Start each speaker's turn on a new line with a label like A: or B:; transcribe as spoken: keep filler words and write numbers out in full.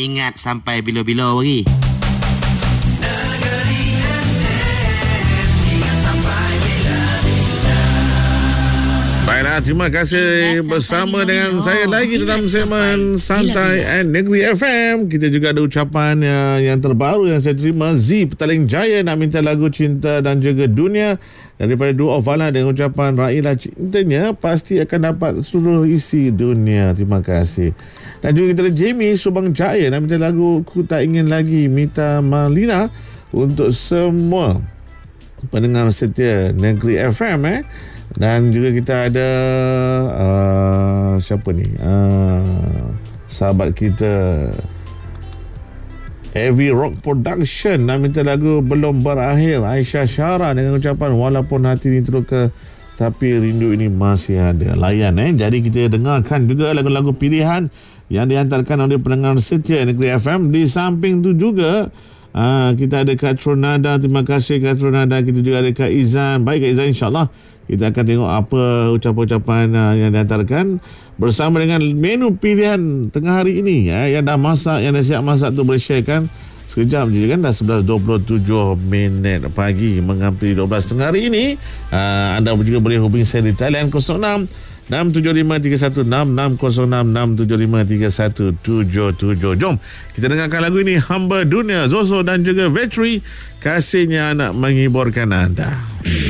A: ingat sampai bila-bila lagi.
B: Baiklah, terima kasih bersama dengan saya lagi dalam segmen Santai and Negeri F M. Kita juga ada ucapan uh, yang terbaru yang saya terima. Z Petaling Jaya nak minta lagu Cinta dan Juga Dunia daripada Duo Vala dengan ucapan railah cintanya pasti akan dapat seluruh isi dunia. Terima kasih. Dan juga kita ada Jamie Subang Jaya nak minta lagu Ku Tak Ingin Lagi Mita Malina untuk semua pendengar setia Negeri F M eh. Dan juga kita ada uh, siapa ni uh, sahabat kita Heavy Rock Production nak minta lagu Belum Berakhir Aisyah Syara dengan ucapan walaupun hati ini terluka tapi rindu ini masih ada. Layan eh. Jadi kita dengarkan juga lagu-lagu pilihan yang dihantarkan oleh pendengar setia Negeri F M. Di samping tu juga uh, kita ada Kak Tronada. Terima kasih Kak Tronada. Kita juga ada Kak Izan. Baik Kak Izan, insyaAllah kita akan tengok apa ucapan-ucapan uh, yang dihantarkan bersama dengan menu pilihan tengah hari ini ya, yang dah masak, yang dah siap masak tu boleh sharekan. Sekejap je kan, dah sebelas dua puluh tujuh minit pagi menghampiri dua belas tengah hari ini. Uh, anda juga boleh hubungi saya di talian kosong enam enam tujuh lima tiga satu enam enam kosong enam enam tujuh lima tiga satu tujuh tujuh. Jom kita dengarkan lagu ini, Hamba Dunia, Zozo dan juga Vetri. Kasihnya nak menghiburkan anda.